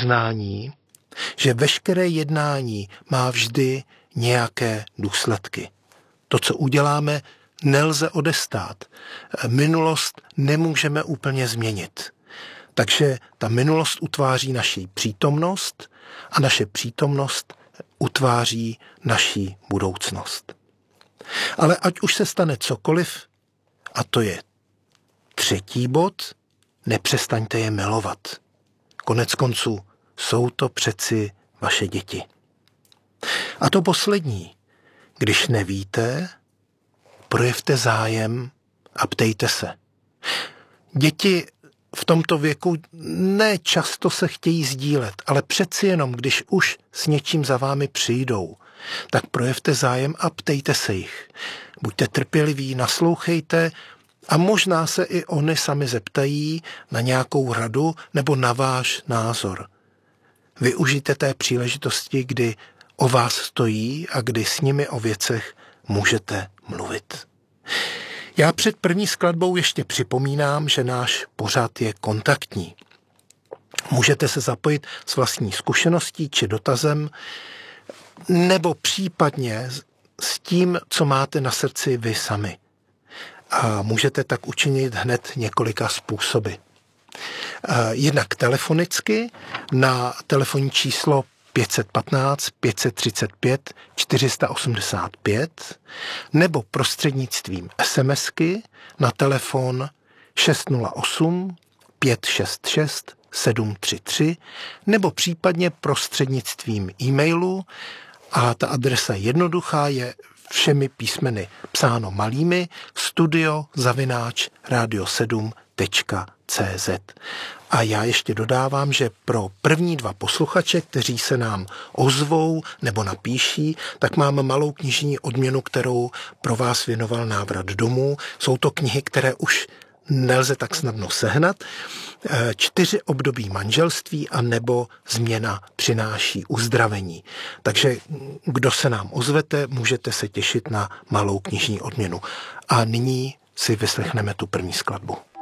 poznání, že veškeré jednání má vždy nějaké důsledky. To, co uděláme, nelze odestát. Minulost nemůžeme úplně změnit. Takže ta minulost utváří naši přítomnost a naše přítomnost utváří naši budoucnost. Ale ať už se stane cokoliv, a to je třetí bod, nepřestaňte je milovat. Konec konců jsou to přeci vaše děti. A to poslední, když nevíte, projevte zájem a ptejte se. Děti v tomto věku ne často se chtějí sdílet, ale přeci jenom, když už s něčím za vámi přijdou, tak projevte zájem a ptejte se jich. Buďte trpěliví, naslouchejte a možná se i oni sami zeptají na nějakou radu nebo na váš názor. Využijte té příležitosti, kdy o vás stojí a kdy s nimi o věcech můžete mluvit. Já před první skladbou ještě připomínám, že náš pořad je kontaktní. Můžete se zapojit s vlastní zkušeností či dotazem, nebo případně s tím, co máte na srdci vy sami. A můžete tak učinit hned několika způsoby. Jednak telefonicky na telefonní číslo 515 535 485 nebo prostřednictvím SMSky na telefon 608 566 733 nebo případně prostřednictvím e-mailu a ta adresa jednoduchá je všemi písmeny psáno malými studio@radio7.cz. A já ještě dodávám, že pro první 2 posluchače, kteří se nám ozvou nebo napíší, tak máme malou knižní odměnu, kterou pro vás věnoval Návrat domů. Jsou to knihy, které už nelze tak snadno sehnat. 4 období manželství a nebo Změna přináší uzdravení. Takže kdo se nám ozvete, můžete se těšit na malou knižní odměnu. A nyní si vyslechneme tu první skladbu.